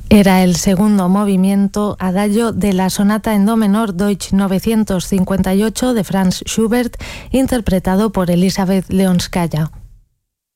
Era el segundo movimiento adagio de la sonata en do menor Deutsch 958 de Franz Schubert, interpretado por Elisabeth Leonskaya.